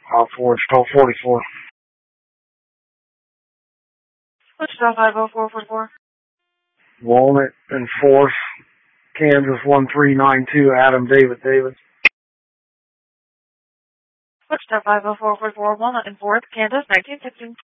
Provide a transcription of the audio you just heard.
Wichita 44. Wichita 50444. Walnut and 4th, Kansas 1392, Adam David. Wichita 50444, Walnut and 4th, Kansas 1916.